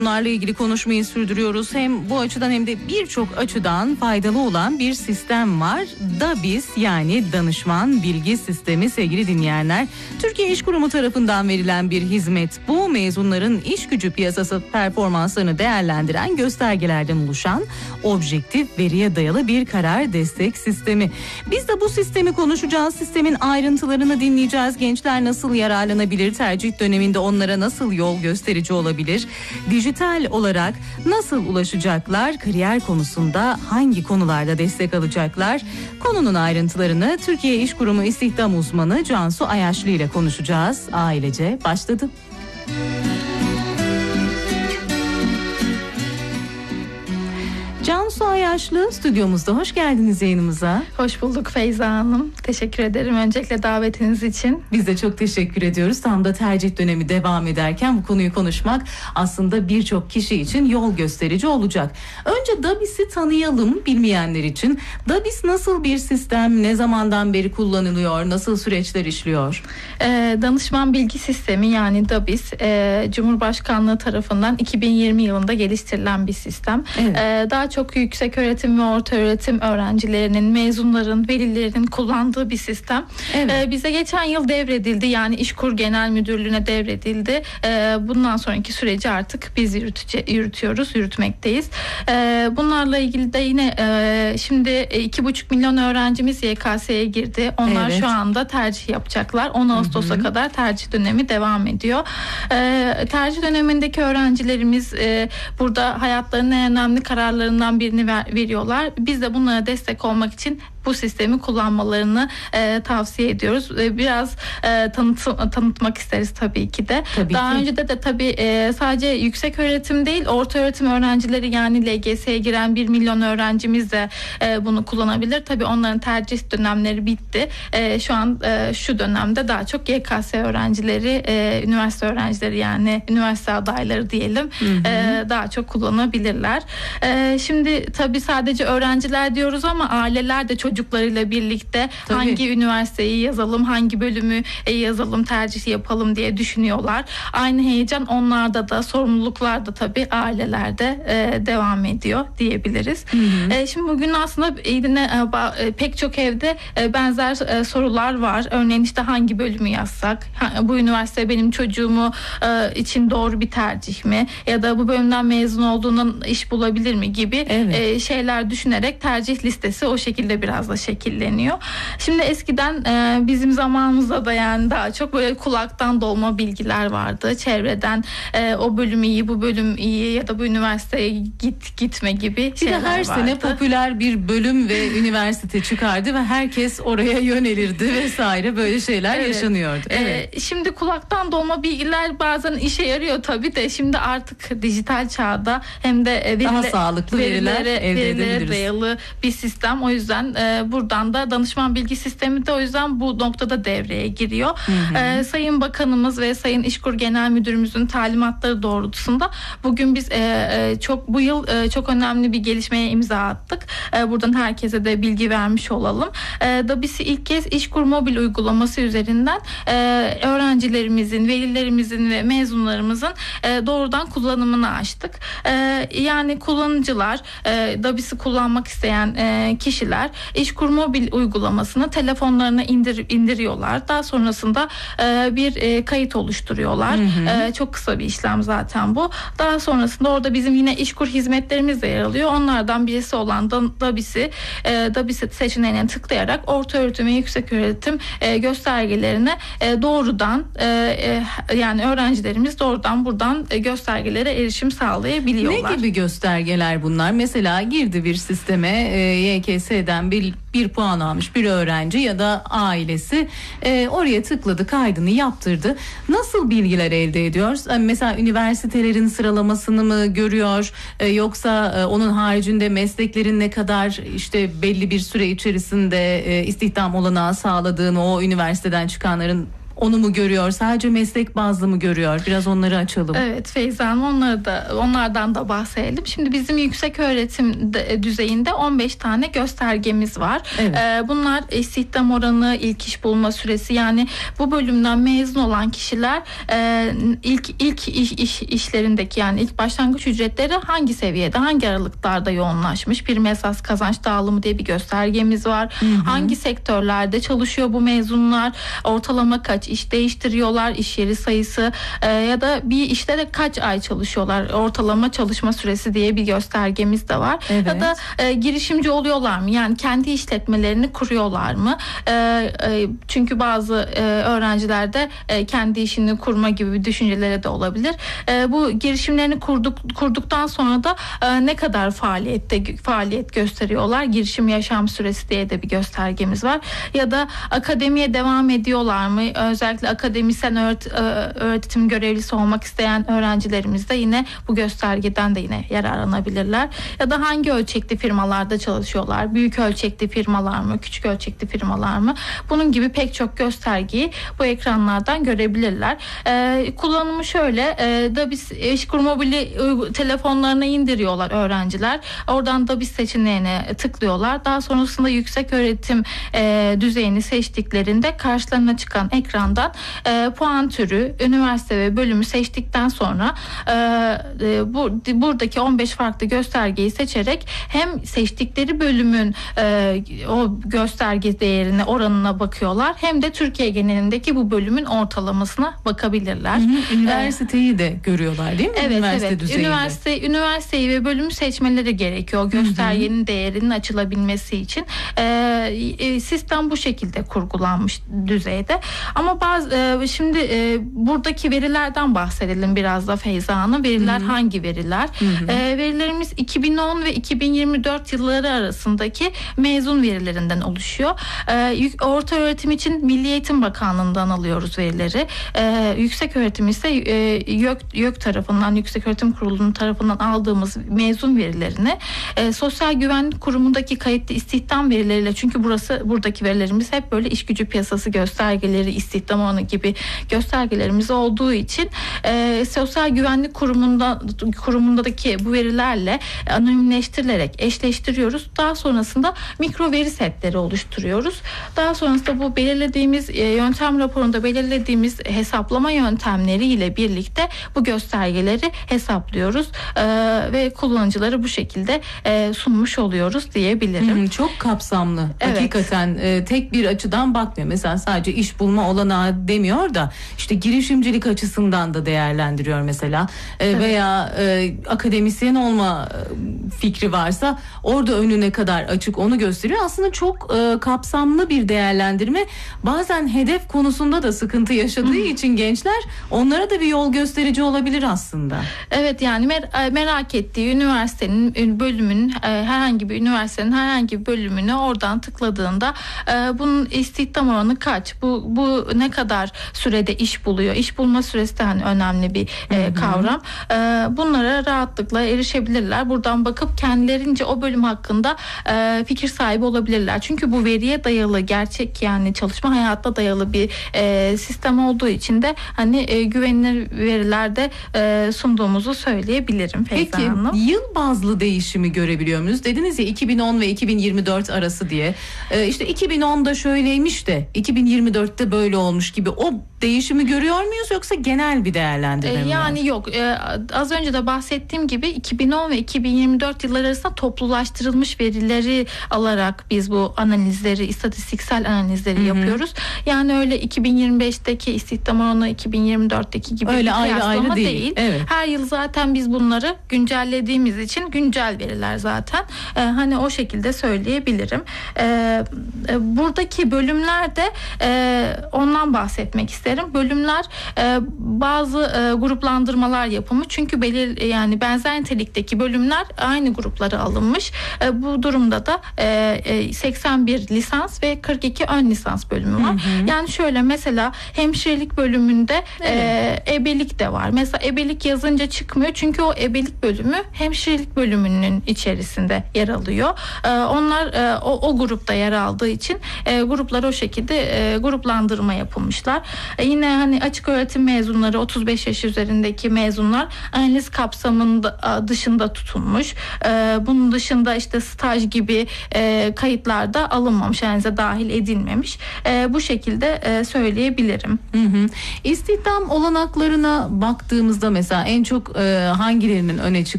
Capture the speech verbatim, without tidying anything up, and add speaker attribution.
Speaker 1: Bunlarla ilgili konuşmayı sürdürüyoruz. Hem bu açıdan hem de birçok açıdan faydalı olan bir sistem var. DABİS yani Danışman Bilgi Sistemi sevgili dinleyenler. Türkiye İş Kurumu tarafından verilen bir hizmet bu. Mezunların iş gücü piyasası performanslarını değerlendiren göstergelerden oluşan objektif veriye dayalı bir karar destek sistemi. Biz de bu sistemi konuşacağız. Sistemin ayrıntılarını dinleyeceğiz. Gençler nasıl yararlanabilir? Tercih döneminde onlara nasıl yol gösterici olabilir? Dijital olarak nasıl ulaşacaklar? Kariyer konusunda hangi konularda destek alacaklar? Konunun ayrıntılarını Türkiye İş Kurumu İstihdam Uzmanı Cansu Ayaşlı ile konuşacağız. Ailece başladı. Cansu Ayaşlı stüdyomuzda. Hoş geldiniz yayınımıza.
Speaker 2: Hoş bulduk Feyza Hanım. Teşekkür ederim öncelikle davetiniz için.
Speaker 1: Biz de çok teşekkür ediyoruz. Tam da tercih dönemi devam ederken bu konuyu konuşmak aslında birçok kişi için yol gösterici olacak. Önce DABİS'i tanıyalım bilmeyenler için. DABİS nasıl bir sistem? Ne zamandan beri kullanılıyor? Nasıl süreçler işliyor?
Speaker 2: Ee, Danışman Bilgi Sistemi yani DABİS e, Cumhurbaşkanlığı tarafından iki bin yirmi yılında geliştirilen bir sistem. Evet. Ee, daha çok yüksek öğretim ve orta öğretim öğrencilerinin, mezunların, velilerinin kullandığı bir sistem. Evet. Ee, bize geçen yıl devredildi. Yani İşkur Genel Müdürlüğü'ne devredildi. Ee, bundan sonraki süreci artık biz yürütece, yürütüyoruz, yürütmekteyiz. Ee, bunlarla ilgili de yine e, şimdi iki buçuk milyon öğrencimiz Y K S'ye girdi. Onlar evet. şu anda tercih yapacaklar. on Ağustos'a Hı-hı. kadar tercih dönemi devam ediyor. Ee, tercih dönemindeki öğrencilerimiz e, burada hayatlarının en önemli kararlarından birini ver, veriyorlar. Biz de bunlara destek olmak için bu sistemi kullanmalarını e, tavsiye ediyoruz. E, biraz e, tanıt, tanıtmak isteriz tabii ki de. Tabii Daha ki. önce de de tabii e, sadece yüksek öğretim değil, orta öğretim öğrencileri yani L G S'ye giren bir milyon öğrencimiz de e, bunu kullanabilir. Tabii onların tercih dönemleri bitti. E, şu an e, şu dönemde daha çok Y K S öğrencileri, e, üniversite öğrencileri yani üniversite adayları diyelim e, daha çok kullanabilirler. E, şimdi tabii sadece öğrenciler diyoruz ama aileler de çok çocuklarıyla birlikte Tabii. hangi üniversiteyi yazalım, hangi bölümü yazalım, tercih yapalım diye düşünüyorlar. Aynı heyecan onlarda da, sorumluluklar da tabii ailelerde e, devam ediyor diyebiliriz. Hı hı. E, şimdi bugün aslında yine e, pek çok evde e, benzer e, sorular var. Örneğin işte hangi bölümü yazsak, ha, bu üniversite benim çocuğumu e, için doğru bir tercih mi? Ya da bu bölümden mezun olduğundan iş bulabilir mi gibi evet. e, şeyler düşünerek tercih listesi o şekilde biraz da şekilleniyor. Şimdi eskiden e, bizim zamanımızda da yani daha çok böyle kulaktan dolma bilgiler vardı. Çevreden e, o bölüm iyi, bu bölüm iyi ya da bu üniversiteye git gitme gibi şeyler vardı. Bir de her vardı.
Speaker 1: sene popüler bir bölüm ve üniversite çıkardı ve herkes oraya yönelirdi vesaire böyle şeyler evet. yaşanıyordu. Evet.
Speaker 2: E, şimdi kulaktan dolma bilgiler bazen işe yarıyor tabii de şimdi artık dijital çağda hem de verile,
Speaker 1: daha sağlıklı veriler elde edebiliriz.
Speaker 2: Dayalı bir sistem. O yüzden e, buradan da danışman bilgi sistemi de o yüzden bu noktada devreye giriyor. Hı hı. Ee, Sayın Bakanımız ve Sayın İşkur Genel Müdürümüzün talimatları doğrultusunda bugün biz e, e, çok bu yıl e, çok önemli bir gelişmeye imza attık. E, buradan herkese de bilgi vermiş olalım. E, DABİS'i ilk kez İşkur mobil uygulaması üzerinden e, öğrencilerimizin, velilerimizin ve mezunlarımızın e, doğrudan kullanımını açtık. E, yani kullanıcılar, e, DABİS'i kullanmak isteyen e, kişiler İşkur mobil uygulamasını telefonlarına indir, indiriyorlar. Daha sonrasında e, bir e, kayıt oluşturuyorlar. Hı hı. E, çok kısa bir işlem zaten bu. Daha sonrasında orada bizim yine İşkur hizmetlerimiz de yer alıyor. Onlardan birisi olan DABİS'i e, DABİS'i seçeneğine tıklayarak orta öğretim ve yüksek öğretim e, göstergelerine e, doğrudan e, e, yani öğrencilerimiz doğrudan buradan e, göstergelere erişim sağlayabiliyorlar.
Speaker 1: Ne gibi göstergeler bunlar? Mesela girdi bir sisteme e, Y K S'den bir bir puan almış bir öğrenci ya da ailesi e, oraya tıkladı, kaydını yaptırdı. Nasıl bilgiler elde ediyor? Mesela üniversitelerin sıralamasını mı görüyor? E, yoksa e, onun haricinde mesleklerin ne kadar işte belli bir süre içerisinde e, istihdam olanağı sağladığını, o üniversiteden çıkanların onu mu görüyor? Sadece meslek bazlı mı görüyor? Biraz onları açalım.
Speaker 2: Evet Feyza Hanım, onları da, onlardan da bahsedelim. Şimdi bizim yüksek öğretim düzeyinde on beş tane göstergemiz var. Evet. Ee, bunlar istihdam oranı, ilk iş bulma süresi, yani bu bölümden mezun olan kişiler e, ilk ilk iş, iş işlerindeki, yani ilk başlangıç ücretleri hangi seviyede, hangi aralıklarda yoğunlaşmış? Prim esas kazanç dağılımı diye bir göstergemiz var. Hı hı. Hangi sektörlerde çalışıyor bu mezunlar? Ortalama kaç iş değiştiriyorlar, iş yeri sayısı e, ya da bir işte de kaç ay çalışıyorlar, ortalama çalışma süresi diye bir göstergemiz de var. Evet. Ya da e, girişimci oluyorlar mı, yani kendi işletmelerini kuruyorlar mı? E, e, çünkü bazı e, öğrencilerde e, kendi işini kurma gibi bir düşüncelere de olabilir. E, bu girişimlerini kurduk kurduktan sonra da e, ne kadar faaliyette faaliyet gösteriyorlar, girişim yaşam süresi diye de bir göstergemiz var. Ya da akademiye devam ediyorlar mı? Özellikle akademisyen öğret, öğretim görevlisi olmak isteyen öğrencilerimiz de yine bu göstergeden de yine yararlanabilirler. Ya da hangi ölçekli firmalarda çalışıyorlar? Büyük ölçekli firmalar mı? Küçük ölçekli firmalar mı? Bunun gibi pek çok göstergeyi bu ekranlardan görebilirler. Ee, kullanımı şöyle. E, Dabis İşkur Mobili telefonlarına indiriyorlar öğrenciler. Oradan Dabis seçeneğine tıklıyorlar. Daha sonrasında yüksek öğretim e, düzeyini seçtiklerinde karşılarına çıkan ekrandan e, puan türü, üniversite ve bölümü seçtikten sonra e, e, bu, buradaki on beş farklı göstergeyi seçerek hem seçtikleri bölümün e, o gösterge değerine, oranına bakıyorlar, hem de Türkiye genelindeki bu bölümün ortalamasına bakabilirler. Hı
Speaker 1: hı, üniversiteyi ee, de görüyorlar değil mi?
Speaker 2: Evet,
Speaker 1: üniversite
Speaker 2: evet.
Speaker 1: düzeyinde.
Speaker 2: Üniversite, üniversiteyi ve bölümü seçmeleri gerekiyor. Göstergenin hı hı. değerinin açılabilmesi için. Ee, sistem bu şekilde kurgulanmış düzeyde. Ama bazı e, şimdi e, buradaki verilerden bahsedelim biraz da Feyza Hanım. Veriler hı hı. hangi veriler? Hı hı. E, verilerimiz iki bin on ve iki bin yirmi dört yılları arasındaki mezun verilerinden oluşuyor. E, orta öğretim için Milli Eğitim Bakanlığı'ndan alıyoruz verileri. E, yüksek öğretim ise e, YÖK, YÖK tarafından, Yüksek Öğretim Kurulu'nun tarafından aldığımız mezun verilerini e, Sosyal Güvenlik Kurumu'ndaki kayıtlı istihdam verileriyle, çünkü burası buradaki verilerimiz hep böyle iş gücü piyasası göstergeleri, istihdam oranı gibi göstergelerimiz olduğu için e, Sosyal Güvenlik Kurumu'nda kurumundaki bu verilerle anonimleştirilerek eşleştiriyoruz. Daha sonrasında mikro veri setleri oluşturuyoruz. Daha sonrasında bu belirlediğimiz e, yöntem raporunda belirlediğimiz hesaplama yöntemleriyle birlikte bu göstergeleri hesaplıyoruz e, ve kullanıcıları bu şekilde e, sunmuş oluyoruz diyebilirim.
Speaker 1: Hmm, çok kapsamlı. Evet. Hakikaten e, tek bir açıdan bakmıyor. Mesela sadece iş bulma olanağı demiyor da işte girişimcilik açısından da değerlendiriyor mesela. E, evet. Veya e, akademisyen olma fikri varsa orada önüne kadar açık, onu gösteriyor. Aslında çok e, kapsamlı bir değerlendirme. Bazen hedef konusunda da sıkıntı yaşadığı hmm. için gençler, onlara da bir yol gösterici olabilir aslında.
Speaker 2: Evet, yani mer- merak ettiği üniversitenin bölümünün, e, herhangi bir üniversitenin herhangi bir bölümünü oradan tıkladığında e, bunun istihdam oranı kaç? Bu bu ne kadar sürede iş buluyor? İş bulma süresi de hani önemli bir e, kavram. E, bunlara rahatlıkla erişebilirler. Buradan bakıp kendilerince o bölüm hakkında e, fikir sahibi olabilirler. Çünkü bu veriye dayalı, gerçek yani çalışma hayatta dayalı bir e, sistem olduğu için de hani e, güvenilir verilerde e, sunduğumuzu söyleyebilirim Feyza
Speaker 1: Peki,
Speaker 2: Hanım.
Speaker 1: Peki yıl bazlı değişimi görebiliyor muyuz? Dediniz ya iki bin on ve iki bin yirmi dört arası diye. E, işte iki bin onda şöyleymiş de iki bin yirmi dörtte böyle olmuş gibi, o değişimi görüyor muyuz, yoksa genel bir değerlendirme
Speaker 2: e,
Speaker 1: mi
Speaker 2: Yani
Speaker 1: var?
Speaker 2: yok. E, az önce de bahsettiğim gibi iki bin on ve iki bin yirmi dört yılları arasında toplulaştırılmış verileri alarak biz bu analizleri, istatistiksel analizleri Hı-hı. yapıyoruz. Yani öyle iki bin yirmi beşteki istihdam oranı iki bin yirmi dörtteki gibi
Speaker 1: öyle
Speaker 2: bir
Speaker 1: ayrı
Speaker 2: kıyaslama
Speaker 1: ayrı değil.
Speaker 2: değil.
Speaker 1: Evet.
Speaker 2: Her yıl zaten biz bunları güncellediğimiz için güncel veriler zaten. E, hani o şekilde söyleyebilirim. E, e, buradaki bölümlerde e, ondan bahsetmek isterim. Bölümler e, bazı e, gruplandırmalar yapımı. Çünkü belir yani benzer nitelikteki bölümler aynı gruplara alınmış. E, bu durumda da e, seksen bir lisans ve kırk iki ön lisans bölümü var. Hı hı. Yani şöyle mesela hemşirelik bölümünde evet. e, ebelik de var. Mesela ebelik yazınca çıkmıyor çünkü o ebelik bölümü hemşirelik bölümünün içerisinde yer alıyor. E, onlar e, o, o grupta yer aldığı için e, gruplar o şekilde e, gruplandırma yapılmışlar. E, yine hani açık öğretim mezunları otuz beş yaş üzerindeki mezunlar analiz kapsamında dışında tutulmuş. E, bunun dışında işte staj gibi e, kayıtlarda alınmamış, analize dahil edilmemiş. E, bu şekilde e, söyleyebilirim.
Speaker 1: Hı hı. İstihdam olanaklarına baktığımızda mesela en çok e, hangilerinin öne çıktığını